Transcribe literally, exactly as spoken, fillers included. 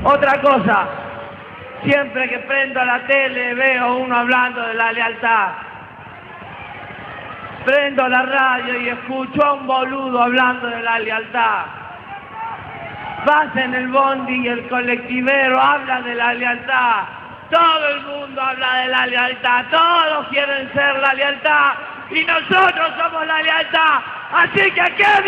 Otra cosa, siempre que prendo la tele veo uno hablando de la lealtad. Prendo la radio y escucho a un boludo hablando de la lealtad. Vas en el bondi y el colectivero habla de la lealtad. Todo el mundo habla de la lealtad. Todos quieren ser la lealtad. Y nosotros somos la lealtad. Así que, ¿qué?